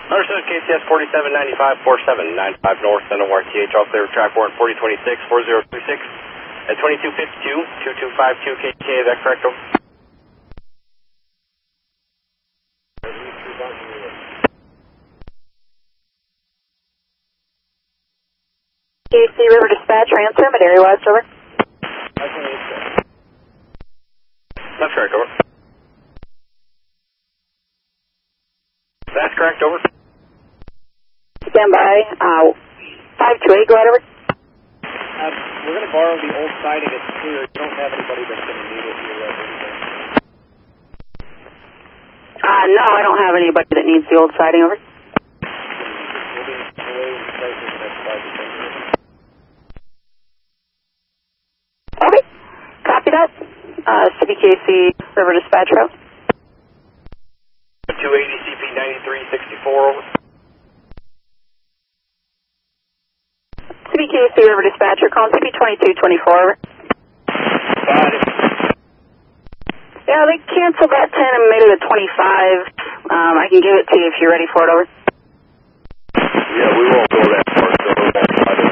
Understood, KCS 4795, 4795 north, and ORTH, all clear track 1, 4026, 4026, at 2252, 2252 KTA, is that correct? Over. KC River Dispatch, transfer, Madary West, over. That's correct, over. That's correct, over. Stand by, 528, go ahead, over. We're going to borrow the old siding, it's clear. You don't have anybody that's going to need it here right now. No, I don't have anybody that needs the old siding, over. We'll be away right in the next 5 to 10 minutes. Okay, copy that. CBKC River Dispatch route. 280 CP 9364, over. CBKC River Dispatcher, calling CB 2224, over. Got it. Yeah, they canceled that 10 and made it a 25. I can give it to you if you're ready for it, over. Yeah, we won't go that far, so we won't try to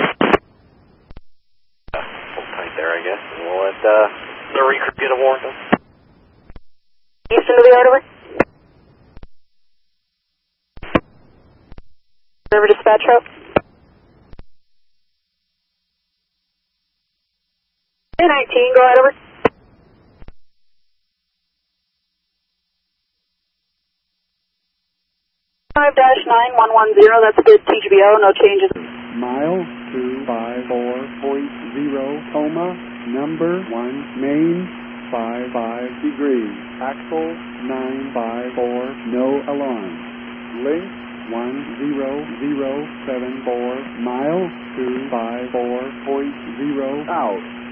hold tight there, I guess. And we'll let the recruit get a warrant. Houston to the yard, over. River Dispatch route. 19, go ahead, over. -9110, that's a good TGBO, no changes. Mile 254.0, coma, number 1, main, 55 degrees, axle 954, no alarm. Link 10074, mile 254.0, out.